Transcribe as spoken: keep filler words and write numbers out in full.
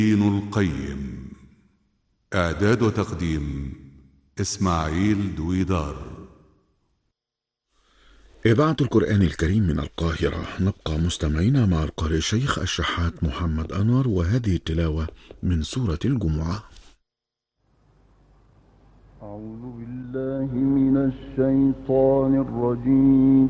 دين القيم. إعداد وتقديم إسماعيل دويدار. إذاعة القرآن الكريم من القاهرة. نبقى مستمعين مع القارئ الشيخ الشحات محمد أنور، وهذه التلاوة من سورة الجمعة. أعوذ بالله من الشيطان الرجيم.